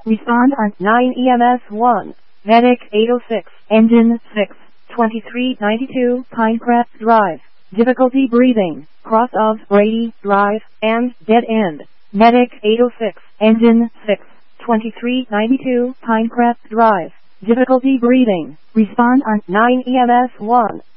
Respond on 9 EMS 1. Medic 806. Engine 6. 2392 Pinecrest Drive. Difficulty breathing. Cross of Brady Drive and dead end. Medic 806. Engine 6. 2392 Pinecrest Drive. Difficulty breathing. Respond on 9 EMS 1.